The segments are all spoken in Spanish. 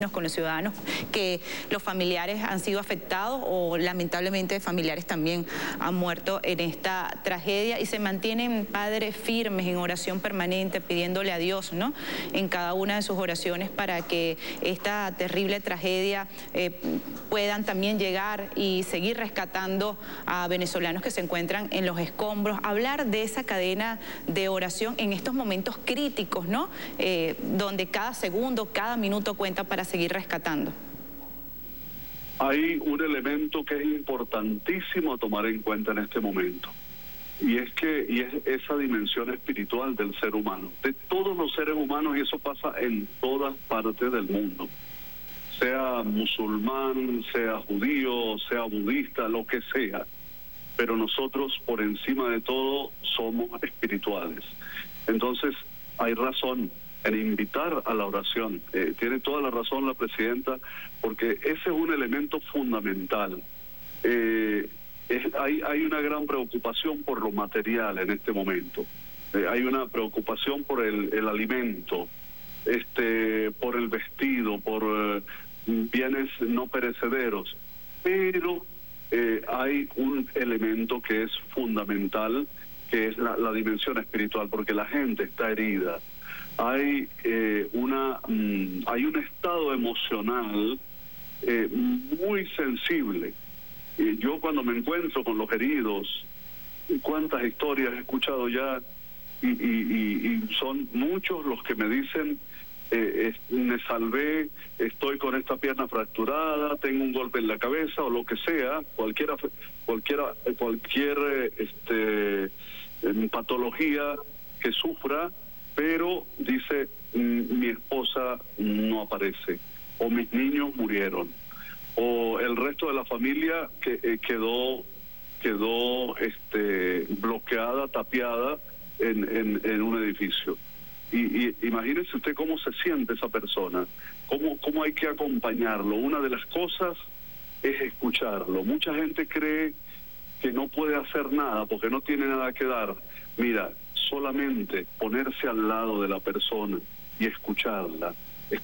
con los ciudadanos que los familiares han sido afectados o lamentablemente familiares también han muerto en esta tragedia, y se mantienen padres firmes en oración permanente pidiéndole a Dios, ¿no?, en cada una de sus oraciones para que esta terrible tragedia puedan también llegar y seguir rescatando a venezolanos que se encuentran en los escombros. Hablar de esa cadena de oración en estos momentos críticos, ¿no?, donde cada segundo, cada minuto cuenta para seguir rescatando. Hay un elemento que es importantísimo a tomar en cuenta en este momento, y es esa dimensión espiritual del ser humano, de todos los seres humanos, y eso pasa en todas partes del mundo, sea musulmán, sea judío, sea budista, lo que sea, pero nosotros por encima de todo somos espirituales. Entonces hay razón en invitar a la oración. Tiene toda la razón la presidenta, porque ese es un elemento fundamental. Hay una gran preocupación por lo material en este momento. Hay una preocupación por el alimento, por el vestido, por bienes no perecederos. Pero hay un elemento que es fundamental, que es la dimensión espiritual, porque la gente está herida. Hay un estado emocional muy sensible. Yo cuando me encuentro con los heridos, cuántas historias he escuchado ya, y son muchos los que me dicen, me salvé, estoy con esta pierna fracturada, tengo un golpe en la cabeza, o lo que sea, cualquier patología que sufra, pero dice, mi esposa no aparece, o mis niños murieron, o el resto de la familia que quedó bloqueada, tapiada en un edificio. Y imagínese usted cómo se siente esa persona, cómo hay que acompañarlo. Una de las cosas es escucharlo. Mucha gente cree que no puede hacer nada porque no tiene nada que dar. Mira, solamente ponerse al lado de la persona y escucharla,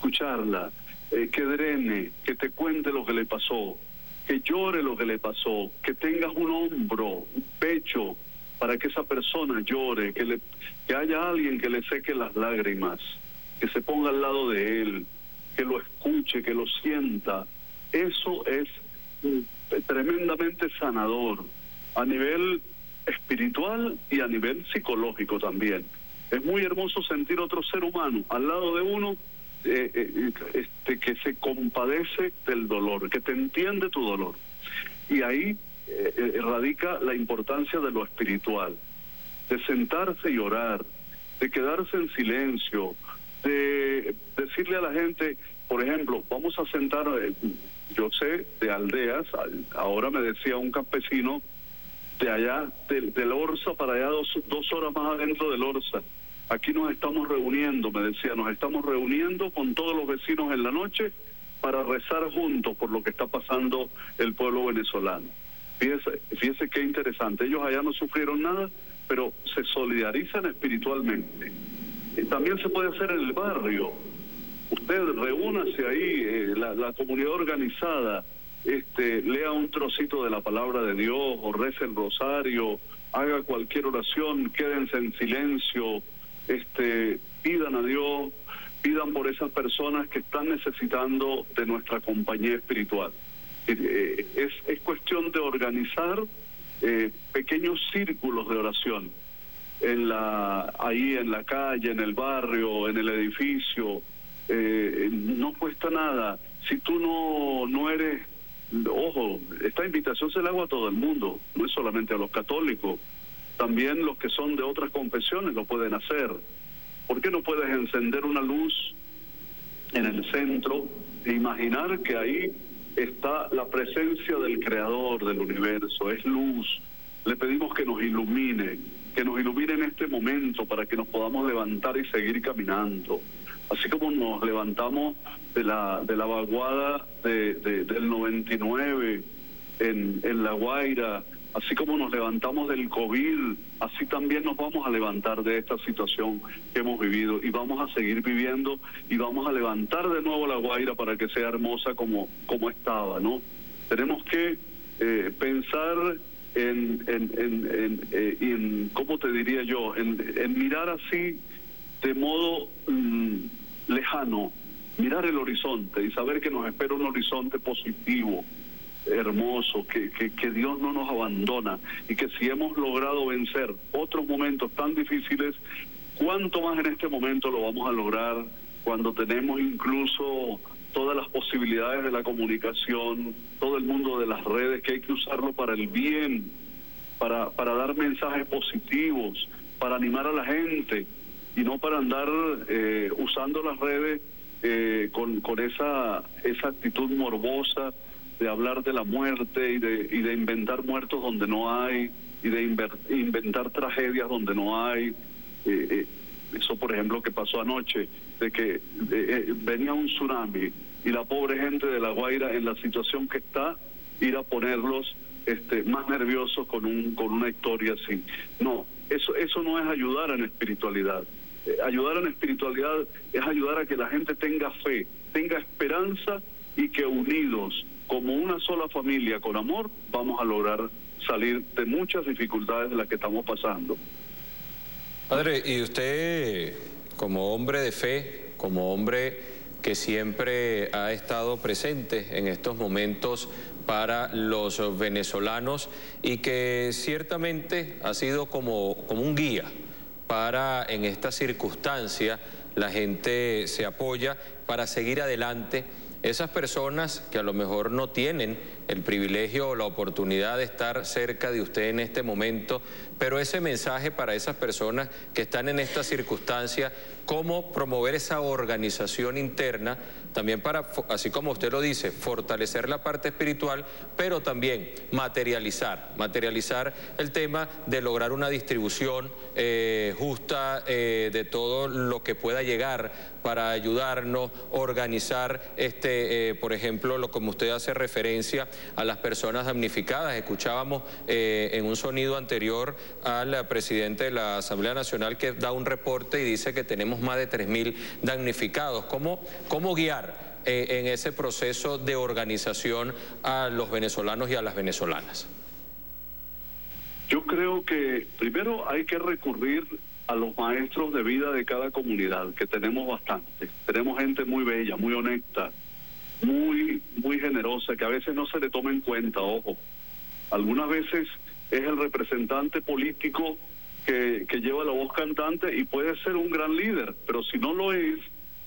que drene, que te cuente lo que le pasó, que llore lo que le pasó, que tengas un hombro, un pecho para que esa persona llore, que haya alguien que le seque las lágrimas, que se ponga al lado de él, que lo escuche, que lo sienta. Eso es tremendamente sanador a nivel espiritual y a nivel psicológico también. Es muy hermoso sentir otro ser humano al lado de uno, que se compadece del dolor, que te entiende tu dolor. Y ahí radica la importancia de lo espiritual, de sentarse y orar, de quedarse en silencio, de decirle a la gente, por ejemplo, vamos a sentar, yo sé de aldeas, ahora me decía un campesino de allá, del Orza para allá, dos horas más adentro del Orza. Aquí nos estamos reuniendo, me decía, nos estamos reuniendo con todos los vecinos en la noche para rezar juntos por lo que está pasando el pueblo venezolano. Fíjese qué interesante. Ellos allá no sufrieron nada, pero se solidarizan espiritualmente. También se puede hacer en el barrio. Usted reúnase ahí, la comunidad organizada, lea un trocito de la palabra de Dios, o rece el rosario, haga cualquier oración, quédense en silencio, pidan a Dios, pidan por esas personas que están necesitando de nuestra compañía espiritual. Es cuestión de organizar pequeños círculos de oración ahí en la calle, en el barrio, en el edificio. No cuesta nada. Si tú no eres, ojo, esta invitación se la hago a todo el mundo, no es solamente a los católicos, también los que son de otras confesiones lo pueden hacer. ¿Por qué no puedes encender una luz en el centro e imaginar que ahí está la presencia del Creador del universo? Es luz. Le pedimos que nos ilumine en este momento para que nos podamos levantar y seguir caminando. Así como nos levantamos de la vaguada del 99 en La Guaira, así como nos levantamos del COVID, así también nos vamos a levantar de esta situación que hemos vivido y vamos a seguir viviendo y vamos a levantar de nuevo La Guaira para que sea hermosa como estaba, ¿no? Tenemos que pensar en ¿cómo te diría yo? En mirar así de modo lejano, mirar el horizonte y saber que nos espera un horizonte positivo, hermoso, que Dios no nos abandona y que si hemos logrado vencer otros momentos tan difíciles, cuánto más en este momento lo vamos a lograr cuando tenemos incluso todas las posibilidades de la comunicación, todo el mundo de las redes, que hay que usarlo para el bien, para dar mensajes positivos, para animar a la gente y no para andar usando las redes con esa actitud morbosa de hablar de la muerte y de inventar muertos donde no hay y de inventar tragedias donde no hay. Eso, por ejemplo, que pasó anoche, de que venía un tsunami y la pobre gente de La Guaira, en la situación que está, ir a ponerlos más nerviosos con una historia así. No, eso no es ayudar en espiritualidad. Ayudar en espiritualidad es ayudar a que la gente tenga fe, tenga esperanza y que unidos como una sola familia con amor vamos a lograr salir de muchas dificultades de las que estamos pasando. Padre, y usted como hombre de fe, como hombre que siempre ha estado presente en estos momentos para los venezolanos y que ciertamente ha sido como un guía para en esta circunstancia la gente se apoya para seguir adelante. Esas personas que a lo mejor no tienen el privilegio o la oportunidad de estar cerca de usted en este momento, pero ese mensaje para esas personas que están en esta circunstancia, cómo promover esa organización interna, también para, así como usted lo dice, fortalecer la parte espiritual, pero también materializar el tema de lograr una distribución justa de todo lo que pueda llegar para ayudarnos, organizar, por ejemplo, como usted hace referencia a las personas damnificadas. Escuchábamos en un sonido anterior al presidente de la Asamblea Nacional que da un reporte y dice que tenemos más de 3.000 damnificados. ¿Cómo guiar en ese proceso de organización a los venezolanos y a las venezolanas? Yo creo que primero hay que recurrir a los maestros de vida de cada comunidad, que tenemos bastante. Tenemos gente muy bella, muy honesta, muy generosa, que a veces no se le toma en cuenta, ojo. Algunas veces es el representante político que lleva la voz cantante y puede ser un gran líder, pero si no lo es,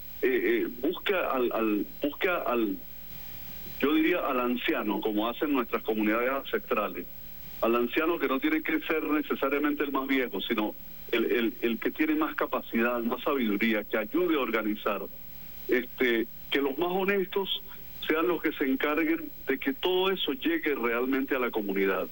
busca al yo diría al anciano, como hacen nuestras comunidades ancestrales, al anciano que no tiene que ser necesariamente el más viejo, sino el que tiene más capacidad, más sabiduría, que ayude a organizar, que los más honestos sean los que se encarguen de que todo eso llegue realmente a la comunidad.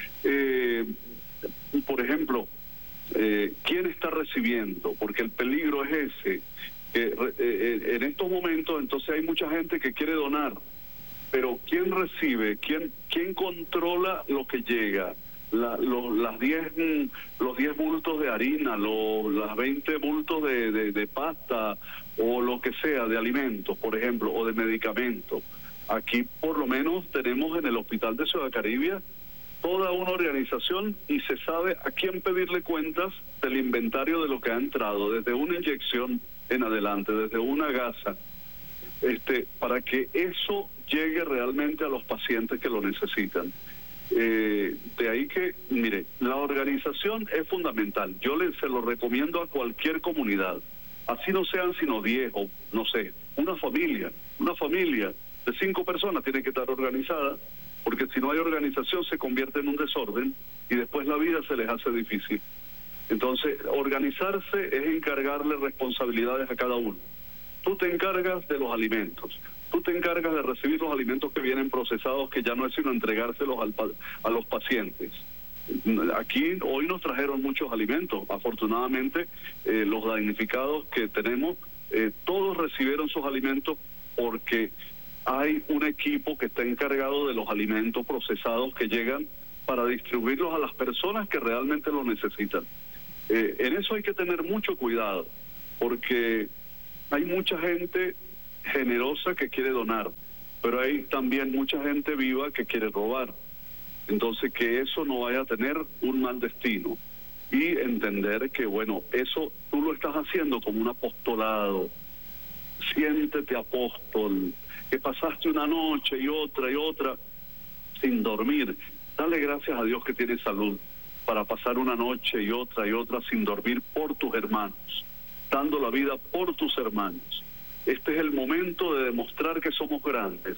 Por ejemplo, ¿quién está recibiendo? Porque el peligro es ese, que en estos momentos entonces hay mucha gente que quiere donar, pero ¿quién recibe? ¿Quién controla lo que llega? Los 10 bultos de harina, las 20 bultos de pasta o lo que sea, de alimentos, por ejemplo, o de medicamentos. Aquí por lo menos tenemos en el Hospital de Ciudad Caribia toda una organización y se sabe a quién pedirle cuentas del inventario de lo que ha entrado, desde una inyección en adelante, desde una gasa, para que eso llegue realmente a los pacientes que lo necesitan. De ahí que, mire, la organización es fundamental. Yo se lo recomiendo a cualquier comunidad, así no sean sino 10 o no sé, una familia de 5 personas tiene que estar organizada, porque si no hay organización se convierte en un desorden y después la vida se les hace difícil. Entonces, organizarse es encargarle responsabilidades a cada uno. Tú te encargas de los alimentos, tú te encargas de recibir los alimentos que vienen procesados, que ya no es sino entregárselos a los pacientes. Aquí hoy nos trajeron muchos alimentos, afortunadamente los damnificados que tenemos, todos recibieron sus alimentos porque hay un equipo que está encargado de los alimentos procesados que llegan para distribuirlos a las personas que realmente lo necesitan. En eso hay que tener mucho cuidado, porque hay mucha gente generosa que quiere donar, pero hay también mucha gente viva que quiere robar. Entonces, que eso no vaya a tener un mal destino. Y entender que, bueno, eso tú lo estás haciendo como un apostolado. Siéntete apóstol, que pasaste una noche y otra sin dormir. Dale gracias a Dios que tienes salud para pasar una noche y otra sin dormir por tus hermanos, dando la vida por tus hermanos. Este es el momento de demostrar que somos grandes.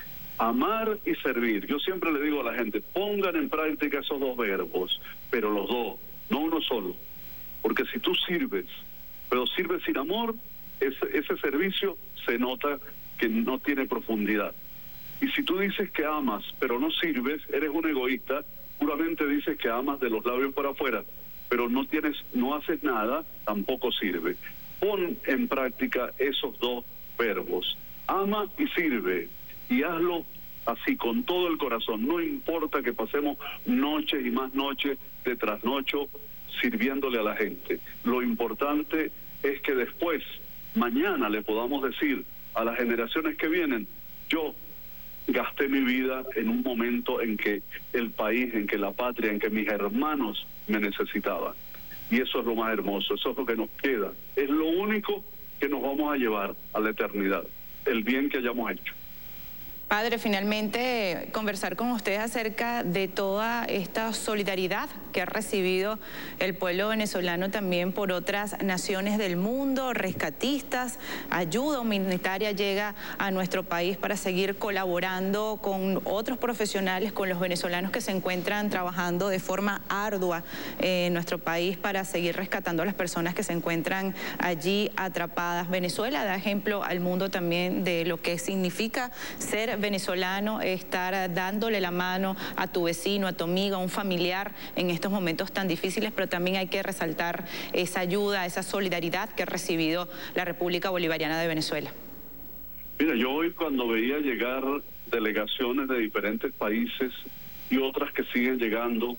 Amar y servir. Yo siempre le digo a la gente, pongan en práctica esos dos verbos, pero los dos, no uno solo. Porque si tú sirves, pero sirves sin amor, ese servicio se nota que no tiene profundidad. Y si tú dices que amas, pero no sirves, eres un egoísta, puramente dices que amas de los labios para afuera, pero no haces nada, tampoco sirve. Pon en práctica esos dos verbos, ama y sirve, y hazlo así, con todo el corazón. No importa que pasemos noches y más noches de trasnocho sirviéndole a la gente. Lo importante es que después, mañana, le podamos decir a las generaciones que vienen, yo gasté mi vida en un momento en que el país, en que la patria, en que mis hermanos me necesitaban. Y eso es lo más hermoso, eso es lo que nos queda. Es lo único que nos vamos a llevar a la eternidad, el bien que hayamos hecho. Padre, finalmente conversar con ustedes acerca de toda esta solidaridad que ha recibido el pueblo venezolano también por otras naciones del mundo, rescatistas, ayuda humanitaria llega a nuestro país para seguir colaborando con otros profesionales, con los venezolanos que se encuentran trabajando de forma ardua en nuestro país para seguir rescatando a las personas que se encuentran allí atrapadas. Venezuela da ejemplo al mundo también de lo que significa ser venezolano, estar dándole la mano a tu vecino, a tu amigo, a un familiar en estos momentos tan difíciles, pero también hay que resaltar esa ayuda, esa solidaridad que ha recibido la República Bolivariana de Venezuela. Mira, yo hoy cuando veía llegar delegaciones de diferentes países y otras que siguen llegando,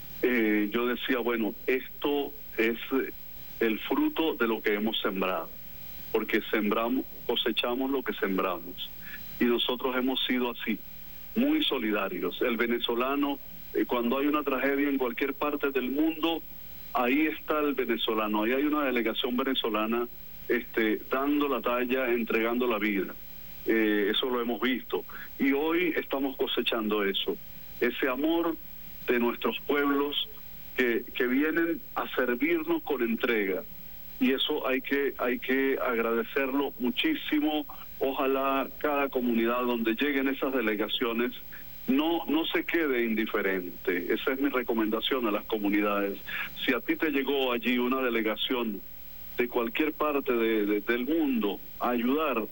yo decía, bueno, esto es el fruto de lo que hemos sembrado, porque cosechamos lo que sembramos. Y nosotros hemos sido así, muy solidarios. El venezolano, cuando hay una tragedia en cualquier parte del mundo, ahí está el venezolano, ahí hay una delegación venezolana dando la talla, entregando la vida. Eso lo hemos visto. Y hoy estamos cosechando eso, ese amor de nuestros pueblos que vienen a servirnos con entrega. Y eso hay que agradecerlo muchísimo. Ojalá cada comunidad donde lleguen esas delegaciones no se quede indiferente. Esa es mi recomendación a las comunidades. Si a ti te llegó allí una delegación de cualquier parte del mundo a ayudar,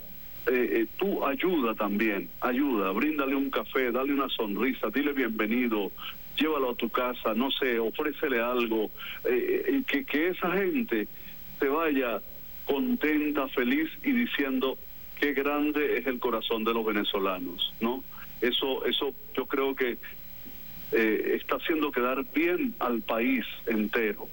tú ayuda también, bríndale un café, dale una sonrisa, dile bienvenido, llévalo a tu casa, no sé, ofrécele algo, que esa gente se vaya contenta, feliz y diciendo qué grande es el corazón de los venezolanos, ¿no? Eso yo creo que está haciendo quedar bien al país entero.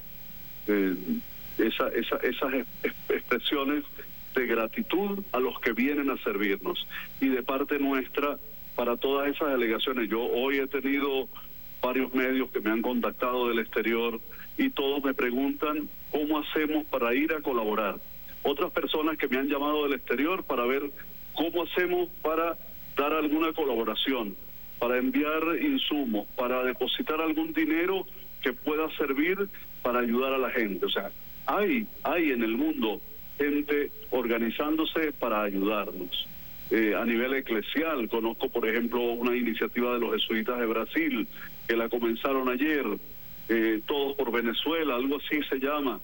Esas expresiones de gratitud a los que vienen a servirnos. Y de parte nuestra, para todas esas delegaciones, yo hoy he tenido varios medios que me han contactado del exterior y todos me preguntan cómo hacemos para ir a colaborar. Otras personas que me han llamado del exterior para ver cómo hacemos para dar alguna colaboración, para enviar insumos, para depositar algún dinero que pueda servir para ayudar a la gente. O sea, hay en el mundo gente organizándose para ayudarnos. A nivel eclesial, conozco, por ejemplo, una iniciativa de los jesuitas de Brasil, que la comenzaron ayer, Todos por Venezuela, algo así se llama.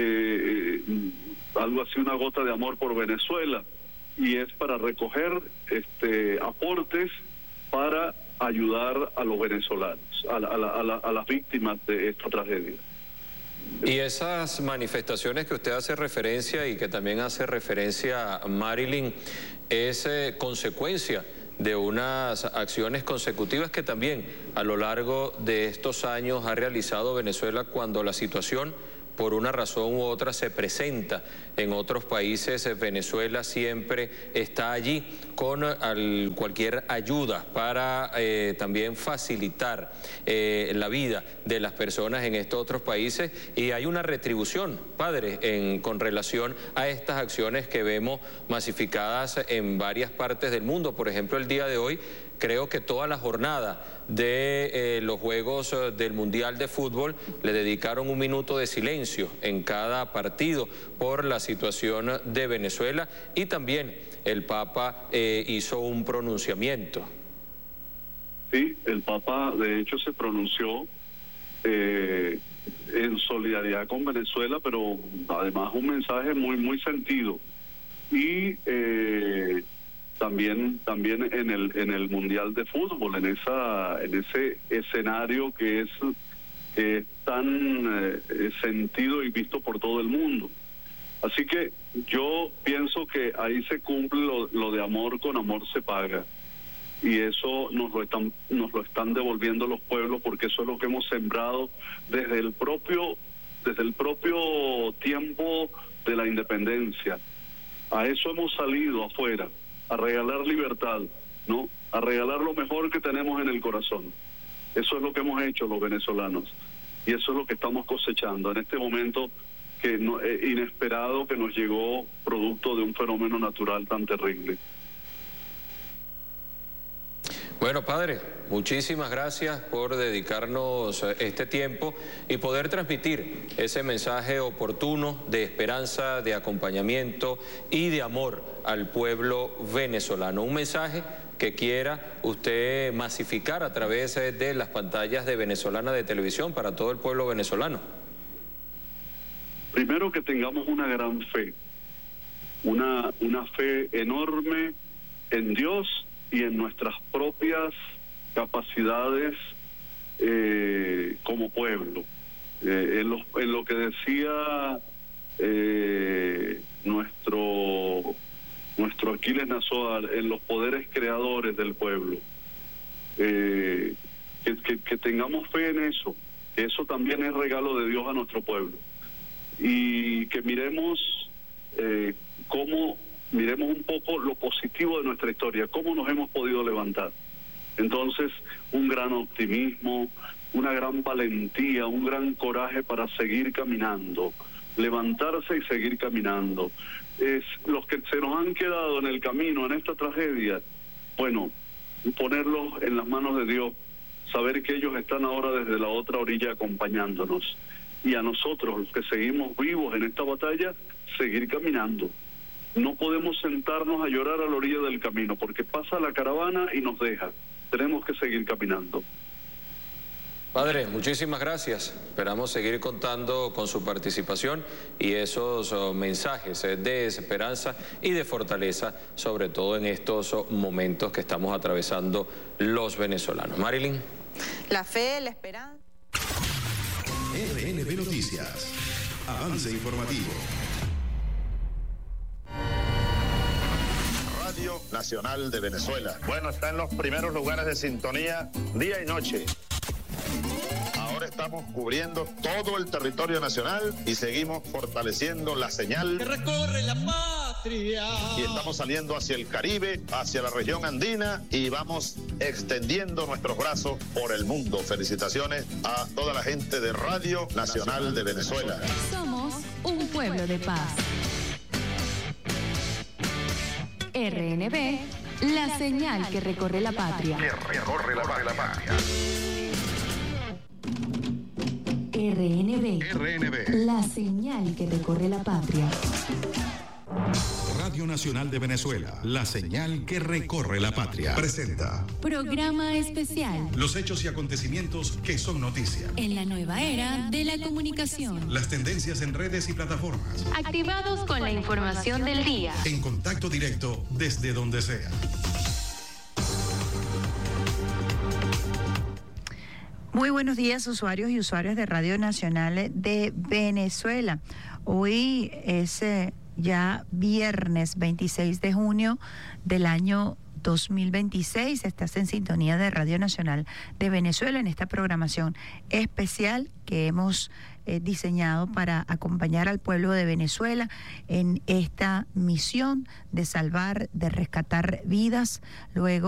Algo así, una gota de amor por Venezuela, y es para recoger aportes para ayudar a los venezolanos, a las víctimas de esta tragedia. Y esas manifestaciones que usted hace referencia y que también hace referencia a Marilyn, es consecuencia de unas acciones consecutivas que también a lo largo de estos años ha realizado Venezuela cuando la situación por una razón u otra se presenta en otros países. Venezuela siempre está allí con cualquier ayuda para también facilitar la vida de las personas en estos otros países, y hay una retribución, padre, con relación a estas acciones que vemos masificadas en varias partes del mundo. Por ejemplo, el día de hoy creo que toda la jornada de los Juegos del Mundial de Fútbol le dedicaron un minuto de silencio en cada partido por la situación de Venezuela, y también el Papa hizo un pronunciamiento. Sí, el Papa de hecho se pronunció en solidaridad con Venezuela, pero además un mensaje muy sentido. Y también en el Mundial de Fútbol, en ese escenario que es tan sentido y visto por todo el mundo. Así que yo pienso que ahí se cumple lo de amor con amor se paga, y eso nos lo están devolviendo los pueblos, porque eso es lo que hemos sembrado desde el propio tiempo de la independencia. A eso hemos salido afuera, a regalar libertad, ¿no? A regalar lo mejor que tenemos en el corazón. Eso es lo que hemos hecho los venezolanos, y eso es lo que estamos cosechando en este momento inesperado que nos llegó producto de un fenómeno natural tan terrible. Bueno, padre, muchísimas gracias por dedicarnos este tiempo y poder transmitir ese mensaje oportuno de esperanza, de acompañamiento y de amor al pueblo venezolano. Un mensaje que quiera usted masificar a través de las pantallas de Venezolana de Televisión para todo el pueblo venezolano. Primero, que tengamos una gran fe, una fe enorme en Dios y en nuestras propias capacidades como pueblo. En lo que decía nuestro Aquiles Nazoa, en los poderes creadores del pueblo, que tengamos fe en eso, que eso también es regalo de Dios a nuestro pueblo, y que miremos un poco lo positivo de nuestra historia, cómo nos hemos podido levantar. Entonces, un gran optimismo, una gran valentía, un gran coraje para seguir caminando, levantarse y seguir caminando. Los que se nos han quedado en el camino, en esta tragedia, bueno, ponerlos en las manos de Dios, saber que ellos están ahora desde la otra orilla acompañándonos, y a nosotros, los que seguimos vivos en esta batalla, seguir caminando. No podemos sentarnos a llorar a la orilla del camino, porque pasa la caravana y nos deja. Tenemos que seguir caminando. Padre, muchísimas gracias. Esperamos seguir contando con su participación y esos mensajes de esperanza y de fortaleza, sobre todo en estos momentos que estamos atravesando los venezolanos. Marilyn. La fe, la esperanza. RNB Noticias. Avance informativo. Radio Nacional de Venezuela. Bueno, está en los primeros lugares de sintonía día y noche. Ahora estamos cubriendo todo el territorio nacional y seguimos fortaleciendo la señal que recorre la patria. Y estamos saliendo hacia el Caribe, hacia la región andina, y vamos extendiendo nuestros brazos por el mundo. Felicitaciones a toda la gente de Radio Nacional de Venezuela. Somos un pueblo de paz. RNB, la señal que recorre la patria. Que recorre la patria. RNB, la señal que recorre la patria. Radio Nacional de Venezuela, la señal que recorre la patria. Presenta Programa especial. Los hechos y acontecimientos que son noticia. En la nueva era de la comunicación. Las tendencias en redes y plataformas. Activados con la información del día. En contacto directo desde donde sea. Muy buenos días, usuarios y usuarias de Radio Nacional de Venezuela. Hoy es ya viernes 26 de junio del año 2026. Estás en sintonía de Radio Nacional de Venezuela en esta programación especial que hemos diseñado para acompañar al pueblo de Venezuela en esta misión de salvar, de rescatar vidas luego